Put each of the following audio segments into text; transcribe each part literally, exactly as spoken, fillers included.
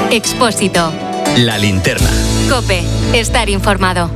Expósito. La Linterna. COPE. Estar informado.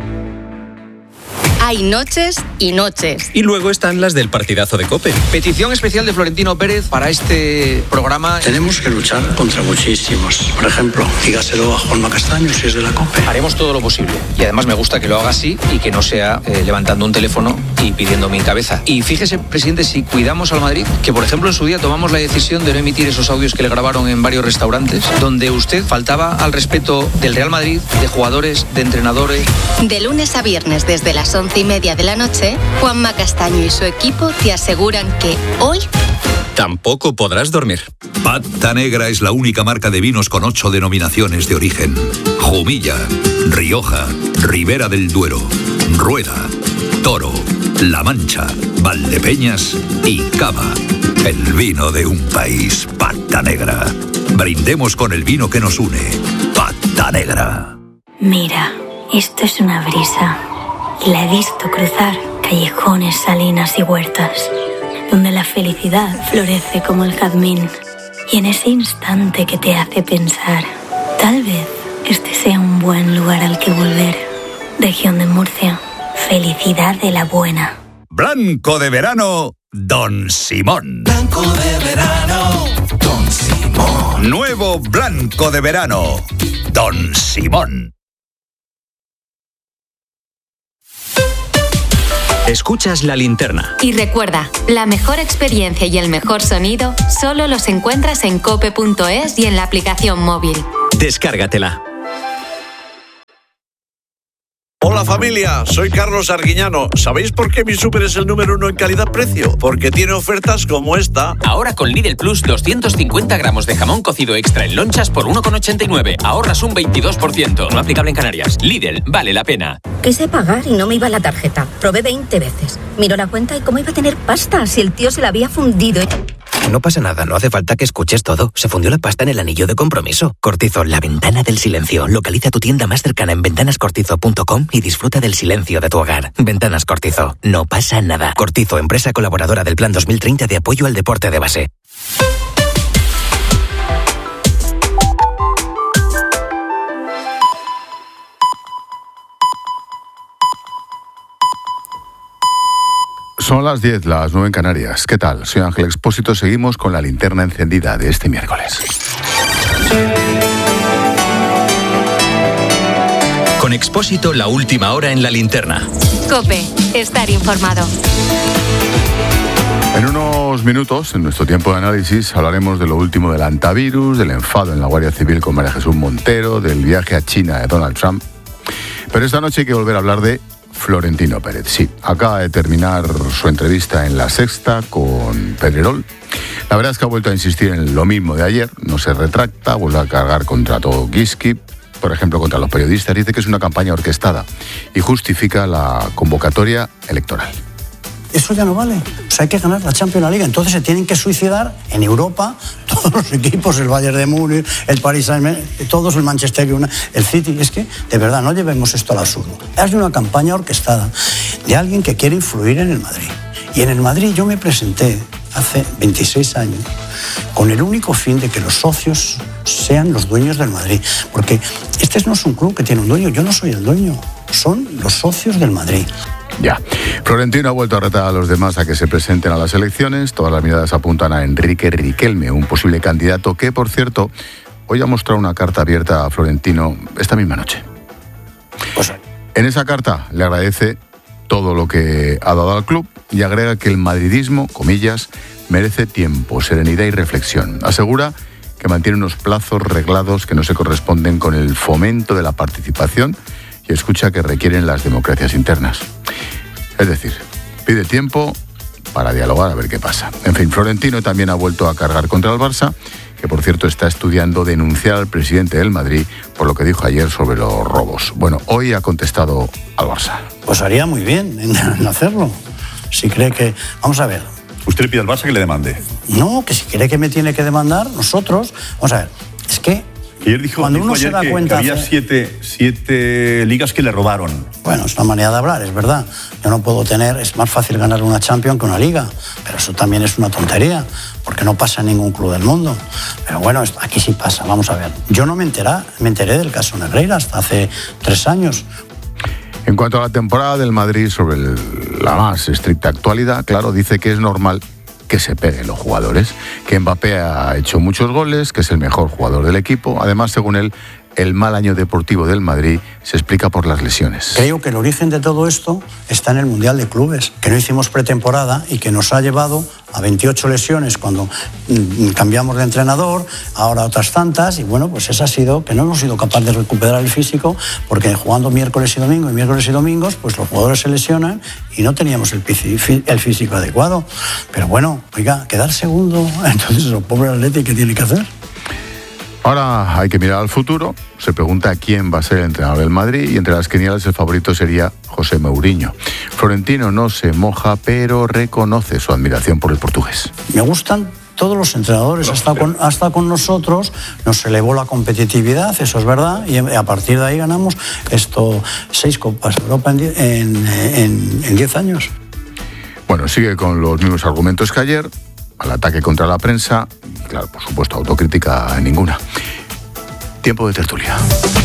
Hay noches y noches. Y luego están las del partidazo de COPE. Petición especial de Florentino Pérez para este programa. Tenemos que luchar contra muchísimos. Por ejemplo, dígaselo a Juanma Castaño si es de la COPE. Haremos todo lo posible. Y además me gusta que lo haga así y que no sea eh, levantando un teléfono y pidiendo mi cabeza. Y fíjese, presidente, si cuidamos al Madrid, que por ejemplo en su día tomamos la decisión de no emitir esos audios que le grabaron en varios restaurantes, donde usted faltaba al respeto del Real Madrid, de jugadores, de entrenadores. De lunes a viernes desde las once y media de la noche, Juanma Castaño y su equipo te aseguran que hoy tampoco podrás dormir. Pata Negra es la única marca de vinos con ocho denominaciones de origen. Jumilla, Rioja, Ribera del Duero, Rueda, Toro, La Mancha, Valdepeñas y Cava. El vino de un país. Pata Negra. Brindemos con el vino que nos une. Pata Negra. Mira, esto es una brisa. Y la he visto cruzar callejones, salinas y huertas, donde la felicidad florece como el jazmín. Y en ese instante que te hace pensar, tal vez este sea un buen lugar al que volver. Región de Murcia, felicidad de la buena. Blanco de verano, Don Simón. Blanco de verano, Don Simón. Nuevo Blanco de verano, Don Simón. Escuchas La Linterna. Y recuerda, la mejor experiencia y el mejor sonido solo los encuentras en cope punto es y en la aplicación móvil. Descárgatela. Hola familia, soy Carlos Arguiñano. ¿Sabéis por qué mi súper es el número uno en calidad-precio? Porque tiene ofertas como esta. Ahora con Lidl Plus, doscientos cincuenta gramos de jamón cocido extra en lonchas por uno con ochenta y nueve. Ahorras un veintidós por ciento. No aplicable en Canarias. Lidl, vale la pena. Quise pagar y no me iba la tarjeta. Probé veinte veces. Miro la cuenta y cómo iba a tener pasta si el tío se la había fundido. No pasa nada, no hace falta que escuches todo. Se fundió la pasta en el anillo de compromiso. Cortizo, la ventana del silencio. Localiza tu tienda más cercana en ventanas cortizo punto com y disfruta del silencio de tu hogar. Ventanas Cortizo. No pasa nada. Cortizo, empresa colaboradora del Plan dos mil treinta de apoyo al deporte de base. Son las diez, las nueve en Canarias. ¿Qué tal? Soy Ángel Expósito. Seguimos con la linterna encendida de este miércoles. Con Expósito, la última hora en La Linterna. COPE. Estar informado. En unos minutos, en nuestro tiempo de análisis, hablaremos de lo último del antivirus, del enfado en la Guardia Civil con María Jesús Montero, del viaje a China de Donald Trump. Pero esta noche hay que volver a hablar de Florentino Pérez. Sí, acaba de terminar su entrevista en La Sexta con Pedrerol. La verdad es que ha vuelto a insistir en lo mismo de ayer, no se retracta, vuelve a cargar contra todo Giski, por ejemplo contra los periodistas, dice que es una campaña orquestada y justifica la convocatoria electoral. Eso ya no vale. O sea, hay que ganar la Champions League. Entonces se tienen que suicidar en Europa todos los equipos, el Bayern de Múnich, el Paris Saint-Germain, todos, el Manchester United, el City. Es que, de verdad, no llevemos esto al absurdo. Es una campaña orquestada de alguien que quiere influir en el Madrid. Y en el Madrid yo me presenté hace veintiséis años con el único fin de que los socios sean los dueños del Madrid. Porque este no es un club que tiene un dueño, yo no soy el dueño, son los socios del Madrid. Ya. Florentino ha vuelto a retar a los demás a que se presenten a las elecciones. Todas las miradas apuntan a Enrique Riquelme, un posible candidato que, por cierto, hoy ha mostrado una carta abierta a Florentino esta misma noche. Pues, en esa carta le agradece todo lo que ha dado al club y agrega que el madridismo, comillas, merece tiempo, serenidad y reflexión. Asegura que mantiene unos plazos reglados que no se corresponden con el fomento de la participación y escucha que requieren las democracias internas. Es decir, pide tiempo para dialogar a ver qué pasa. En fin, Florentino también ha vuelto a cargar contra el Barça, que por cierto está estudiando denunciar al presidente del Madrid por lo que dijo ayer sobre los robos. Bueno, hoy ha contestado al Barça. Pues haría muy bien en hacerlo. Si cree que... Vamos a ver. ¿Usted le pide al Barça que le demande? No, que si cree que me tiene que demandar, nosotros... Vamos a ver, es que Ayer dijo, Cuando dijo uno ayer se da que, cuenta que había hace- siete, siete ligas que le robaron. Bueno, es una manera de hablar, es verdad. Yo no puedo tener, es más fácil ganar una Champions que una Liga, pero eso también es una tontería, porque no pasa en ningún club del mundo. Pero bueno, esto- aquí sí pasa, vamos a ver. Yo no me enteré, me enteré del caso Negreira hasta hace tres años. En cuanto a la temporada del Madrid, sobre el- la más estricta actualidad, claro, dice que es normal que se peguen los jugadores, que Mbappé ha hecho muchos goles, que es el mejor jugador del equipo. Además, según él, el mal año deportivo del Madrid se explica por las lesiones. Creo que el origen de todo esto está en el Mundial de Clubes, que no hicimos pretemporada y que nos ha llevado a veintiocho lesiones cuando mm, cambiamos de entrenador, ahora otras tantas, y bueno, pues esa ha sido que no hemos sido capaces de recuperar el físico, porque jugando miércoles y domingo y miércoles y domingos, pues los jugadores se lesionan y no teníamos el, pici- el físico adecuado. Pero bueno, oiga, quedar segundo, entonces el pobre Atleti, ¿qué tiene que hacer? Ahora hay que mirar al futuro. Se pregunta quién va a ser el entrenador del Madrid y entre las quinielas el favorito sería José Mourinho. Florentino no se moja, pero reconoce su admiración por el portugués. Me gustan todos los entrenadores, ha estado, con, ha estado con nosotros, nos elevó la competitividad, eso es verdad, y a partir de ahí ganamos esto, seis Copas de Europa en diez, en, en, en diez años. Bueno, sigue con los mismos argumentos que ayer, al ataque contra la prensa, y claro, por supuesto, autocrítica ninguna. Tiempo de tertulia.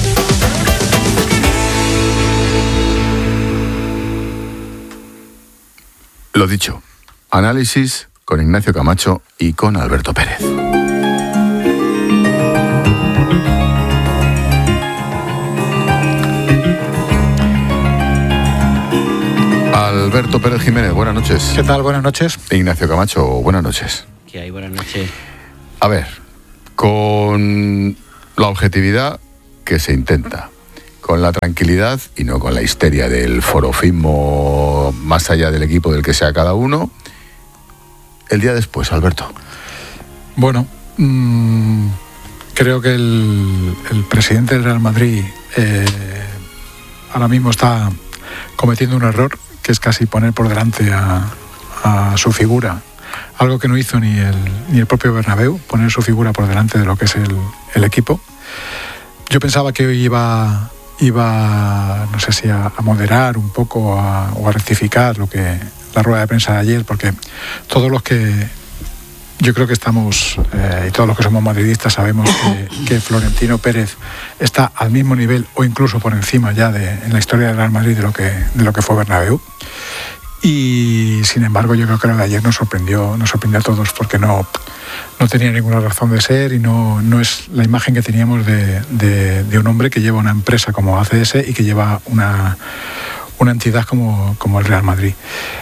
Lo dicho, análisis con Ignacio Camacho y con Alberto Pérez. Alberto Pérez Jiménez, buenas noches. ¿Qué tal? Buenas noches. Ignacio Camacho, buenas noches. ¿Qué hay? Buenas noches. A ver, con la objetividad que se intenta, con la tranquilidad y no con la histeria del forofismo más allá del equipo del que sea cada uno, el día después, Alberto. Bueno, mmm, creo que el, el presidente del Real Madrid eh, ahora mismo está cometiendo un error, que es casi poner por delante a, a su figura, algo que no hizo ni el, ni el propio Bernabéu, poner su figura por delante de lo que es el, el equipo. Yo pensaba que hoy iba, iba no sé si a, a moderar un poco a, o a rectificar lo que la rueda de prensa de ayer, porque todos los que yo creo que estamos, eh, y todos los que somos madridistas sabemos que, que Florentino Pérez está al mismo nivel o incluso por encima ya de, en la historia del Real Madrid de lo que, de lo que fue Bernabéu. Y sin embargo yo creo que lo de ayer nos sorprendió, nos sorprendió a todos, porque no, no tenía ninguna razón de ser y no, no es la imagen que teníamos de, de, de un hombre que lleva una empresa como A C S y que lleva una, una entidad como, como el Real Madrid.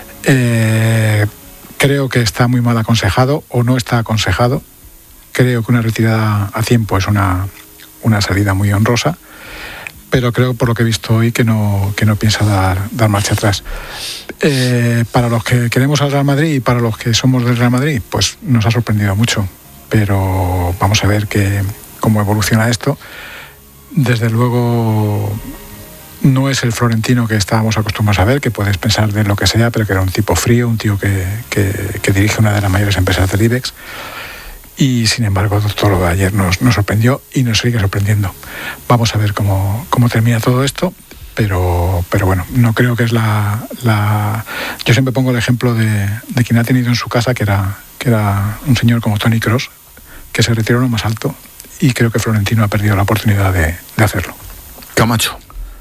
Eh, creo que está muy mal aconsejado o no está aconsejado. Creo que una retirada a tiempo es una, una salida muy honrosa, pero creo, por lo que he visto hoy, que no, que no piensa dar, dar marcha atrás. Eh, para los que queremos al Real Madrid y para los que somos del Real Madrid, pues nos ha sorprendido mucho, pero vamos a ver que, cómo evoluciona esto. Desde luego no es el Florentino que estábamos acostumbrados a ver, que puedes pensar de lo que sea, pero que era un tipo frío, un tío que, que, que dirige una de las mayores empresas del IBEX. Y sin embargo, todo lo de ayer nos, nos sorprendió y nos sigue sorprendiendo. Vamos a ver cómo, cómo termina todo esto, pero, pero bueno, no creo que es la, la... Yo siempre pongo el ejemplo de, de quien ha tenido en su casa, que era, que era un señor como Tony Kroos, que se retiró lo más alto, y creo que Florentino ha perdido la oportunidad de, de hacerlo. Camacho.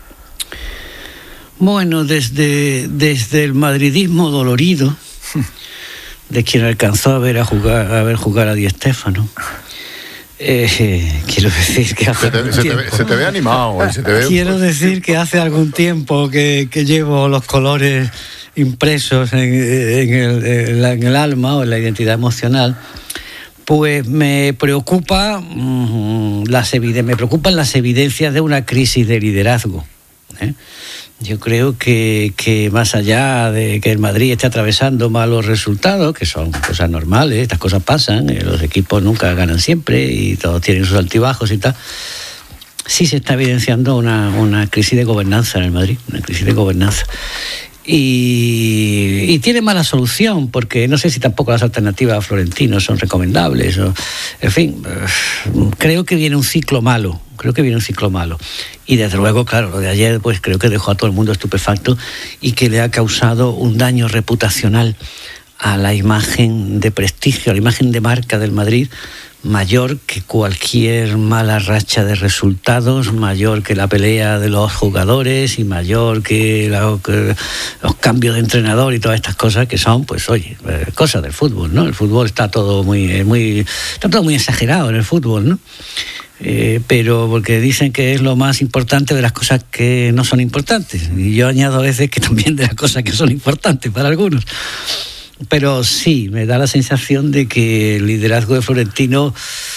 Bueno, desde, desde el madridismo dolorido, de quien alcanzó a ver a jugar a ver jugar a Di Stéfano, eh, quiero decir que hace se te, se, te ve, se te ve animado y se te ve... quiero decir que hace algún tiempo que, que llevo los colores impresos en, en, el, en, la, en el alma o en la identidad emocional. Pues me preocupa mmm, las eviden- me preocupan las evidencias de una crisis de liderazgo, ¿eh? Yo creo que, que más allá de que el Madrid esté atravesando malos resultados, que son cosas normales, estas cosas pasan, los equipos nunca ganan siempre y todos tienen sus altibajos y tal, sí se está evidenciando una, una crisis de gobernanza en el Madrid, una crisis de gobernanza. Y, y tiene mala solución, porque no sé si tampoco las alternativas a Florentino son recomendables. O, en fin, creo que viene un ciclo malo, creo que viene un ciclo malo. Y desde luego, claro, lo de ayer pues creo que dejó a todo el mundo estupefacto y que le ha causado un daño reputacional a la imagen de prestigio, a la imagen de marca del Madrid, mayor que cualquier mala racha de resultados, mayor que la pelea de los jugadores y mayor que, la, que los cambios de entrenador y todas estas cosas que son, pues oye, eh, cosas del fútbol, ¿no? El fútbol está todo muy, muy, está todo muy exagerado en el fútbol, ¿no? Eh, pero porque dicen que es lo más importante de las cosas que no son importantes. Y yo añado a veces que también de las cosas que son importantes para algunos. Pero sí, me da la sensación de que el liderazgo de Florentino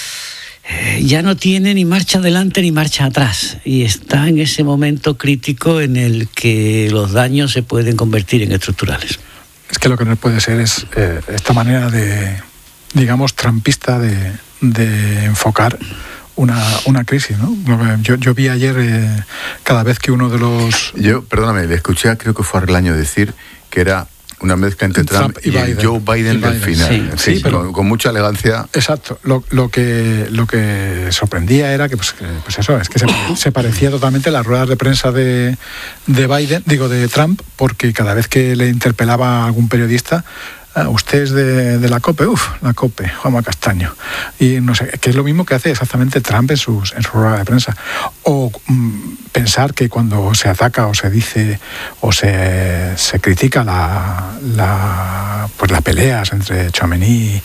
eh, ya no tiene ni marcha adelante ni marcha atrás y está en ese momento crítico en el que los daños se pueden convertir en estructurales. Es que lo que no puede ser es eh, esta manera de, digamos, trampista de, de enfocar una, una crisis, ¿no? Yo, yo vi ayer eh, cada vez que uno de los... Yo, perdóname, le escuché, creo que fue a Arlaño decir que era una mezcla entre Trump, Trump y, y Biden, Joe Biden, Biden del final. Sí, sí, sí, pero con, con mucha elegancia. Exacto. Lo, lo que lo que sorprendía era que, pues, que, pues eso, es que se, se parecía totalmente a las ruedas de prensa de, de Biden, digo, de Trump, porque cada vez que le interpelaba a algún periodista, Uh, usted es de, de la COPE, uff, la COPE, Juanma Castaño. Y no sé, que es lo mismo que hace exactamente Trump en sus en su rueda de prensa. O mm, pensar que cuando se ataca o se dice o se, se critica la, la, pues las peleas entre Tchouaméni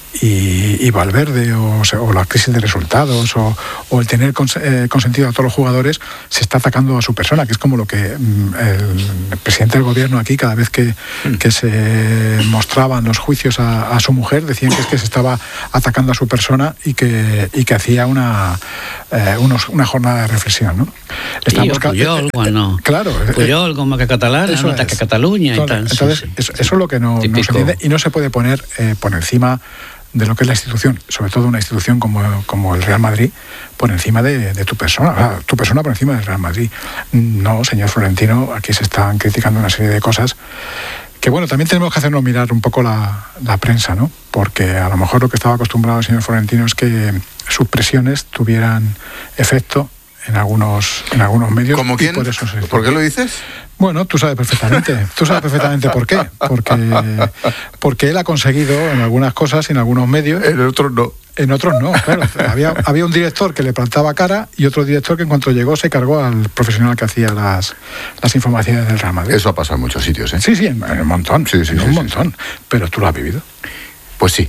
y, y Valverde o, o la crisis de resultados o, o el tener cons, eh, consentido a todos los jugadores, se está atacando a su persona, que es como lo que mm, el, el presidente del gobierno aquí, cada vez que, mm. que se mostraban los juicios a, a su mujer, decían que es que se estaba atacando a su persona y que, y que hacía una, eh, unos, una jornada de reflexión, ¿no? Estamos, sí, Puyol, eh, bueno, claro, Puyol eh, como que catalana, no ataca a Cataluña y tal. Entonces, sí, sí. Eso, eso es lo que no, no se entiende y no se puede poner eh, por encima de lo que es la institución, sobre todo una institución como, como el Real Madrid, por encima de, de tu persona, o sea, tu persona por encima del Real Madrid. No, señor Florentino, aquí se están criticando una serie de cosas que, bueno, también tenemos que hacernos mirar un poco la, la prensa, ¿no? Porque a lo mejor lo que estaba acostumbrado el señor Florentino es que sus presiones tuvieran efecto en algunos en algunos medios. ¿Cómo quién? Por, eso ¿Por qué lo dices? Bueno, tú sabes perfectamente, tú sabes perfectamente por qué, porque porque él ha conseguido en algunas cosas y en algunos medios. En otros no. En otros no, claro. Había, había un director que le plantaba cara y otro director que en cuanto llegó se cargó al profesional que hacía las, las informaciones del Real Madrid. Eso ha pasado en muchos sitios, ¿eh? Sí, sí, en, en un montón, sí, sí, en sí, un sí, montón. Sí. Pero tú lo has vivido. Pues sí,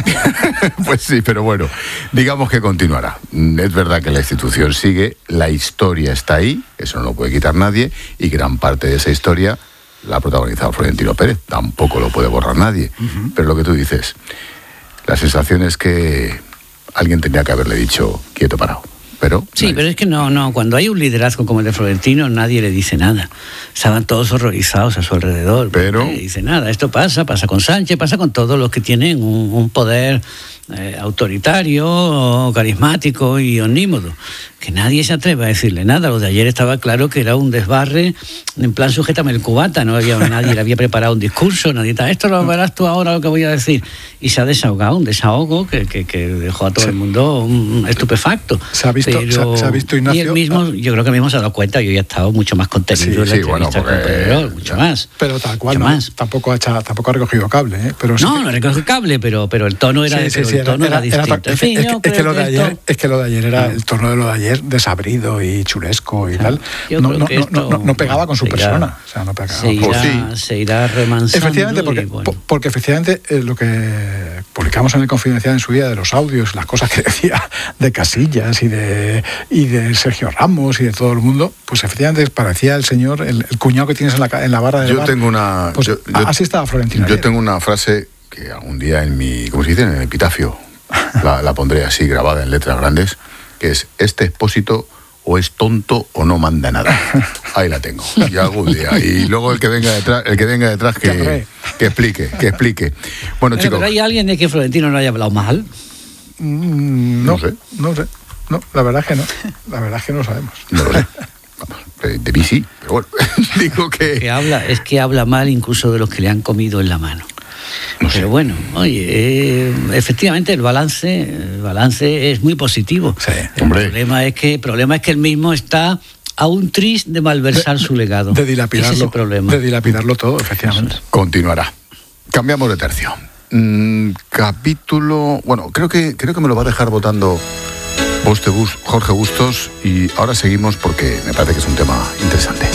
pues sí, pero bueno, digamos que continuará. Es verdad que la institución sigue, la historia está ahí, eso no lo puede quitar nadie, y gran parte de esa historia la ha protagonizado Florentino Pérez, tampoco lo puede borrar nadie. Uh-huh. Pero lo que tú dices, la sensación es que alguien tenía que haberle dicho quieto, parado. Pero, sí, pero es que no, no, cuando hay un liderazgo como el de Florentino, nadie le dice nada. Estaban todos horrorizados a su alrededor. Pero nadie dice nada. Esto pasa, pasa con Sánchez, pasa con todos los que tienen un, un poder eh, autoritario, carismático y omnímodo. Que nadie se atreve a decirle nada. Lo de ayer estaba claro que era un desbarre, en plan sujétame el cubata, no había nadie le había preparado un discurso, nadie está, esto lo verás tú ahora lo que voy a decir. Y se ha desahogado, un desahogo que, que, que dejó a todo sí. el mundo un estupefacto. Se ha visto, Pero, se ha, se ha visto Ignacio. Y él mismo, yo creo que él mismo se ha dado cuenta, yo ya he estado mucho más contenido sí, en la sí, bueno, porque, con Pedrerol, mucho ya. más. Pero tal cual, no, más. Tampoco, ha echado, tampoco ha recogido cable, ¿eh? Pero no, sí no ha recogido cable, pero, pero el tono era, sí, sí, sí, el tono era, era, era distinto. Era, en fin, es, yo que, es, que lo de ayer, esto... es que lo de ayer era, no. el tono de lo de ayer desabrido y chulesco y claro. tal. No, no, no, no, no pegaba con su irá, persona. O sea, no pegaba. Se irá, sí. se irá remansando. Efectivamente, porque, y, bueno. porque efectivamente eh, lo que publicamos en el Confidencial en su día de los audios, las cosas que decía de Casillas y de, y de Sergio Ramos y de todo el mundo, pues efectivamente parecía el señor, el, el cuñado que tienes en la, en la barra de Yo bar. tengo una... Pues, yo, yo, así estaba Florentino. Yo ayer. tengo una frase que algún día en mi... ¿Cómo se dice? En el epitafio. la, la pondré así grabada en letras grandes, que es: este expósito o es tonto o no manda nada. Ahí la tengo. Y algún día. Y luego el que venga detrás, el que venga detrás que, que explique, que explique. Bueno, Pero, chicos. ¿pero hay alguien de que Florentino no haya hablado mal? Mm, no, no sé. No sé. No, la verdad es que no. La verdad es que no lo sabemos. No lo sé. Vamos. De, de mí sí, pero bueno, digo que... que habla, es que habla mal incluso de los que le han comido en la mano. No sé. Pero bueno, oye, eh, efectivamente el balance, el balance es muy positivo. Sí, el hombre. problema es que, el problema es que él mismo está a un tris de malversar de, su legado. De dilapidarlo, ese es el problema. De dilapidarlo todo, efectivamente. Continuará. Cambiamos de tercio. Mm, capítulo... Bueno, creo que, creo que me lo va a dejar votando Jorge Bustos, y ahora seguimos porque me parece que es un tema interesante.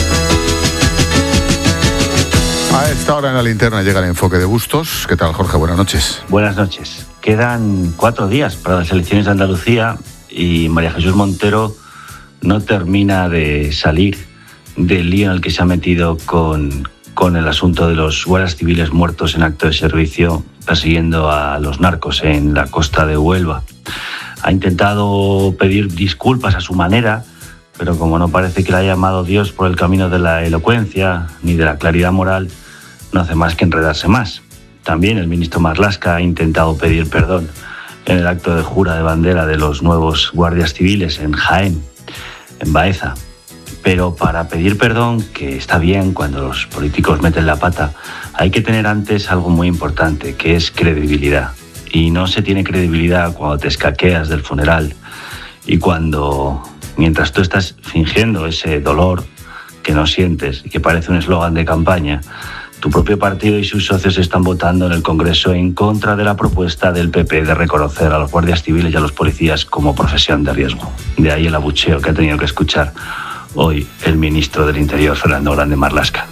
A esta hora en la linterna llega el enfoque de Bustos. ¿Qué tal, Jorge? Buenas noches. Buenas noches. Quedan cuatro días para las elecciones de Andalucía y María Jesús Montero no termina de salir del lío en el que se ha metido con, con el asunto de los guardias civiles muertos en acto de servicio persiguiendo a los narcos en la costa de Huelva. Ha intentado pedir disculpas a su manera, pero como no parece que le haya llamado Dios por el camino de la elocuencia ni de la claridad moral, no hace más que enredarse más. También el ministro Marlaska ha intentado pedir perdón en el acto de jura de bandera de los nuevos guardias civiles en Jaén, en Baeza. Pero para pedir perdón, que está bien cuando los políticos meten la pata, hay que tener antes algo muy importante, que es credibilidad. Y no se tiene credibilidad cuando te escaqueas del funeral y cuando, mientras tú estás fingiendo ese dolor que no sientes y que parece un eslogan de campaña, tu propio partido y sus socios están votando en el Congreso en contra de la propuesta del P P de reconocer a los guardias civiles y a los policías como profesión de riesgo. De ahí el abucheo que ha tenido que escuchar hoy el ministro del Interior, Fernando Grande Marlaska.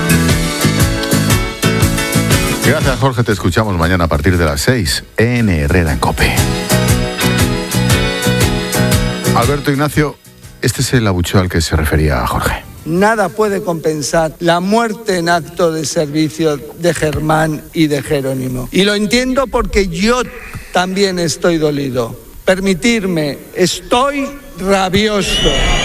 Gracias, Jorge. Te escuchamos mañana a partir de las seis en Herrera en COPE. Alberto Ignacio, este es el abucheo al que se refería Jorge. Nada puede compensar la muerte en acto de servicio de Germán y de Jerónimo. Y lo entiendo porque yo también estoy dolido. Permitirme, estoy rabioso.